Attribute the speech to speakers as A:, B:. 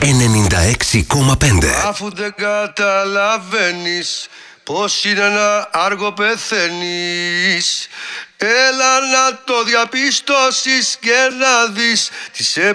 A: 96,5.
B: Αφού δεν καταλαβαίνεις πως είναι ένα άργο πεθαίνεις, έλα να το διαπιστώσεις και να δεις τι σε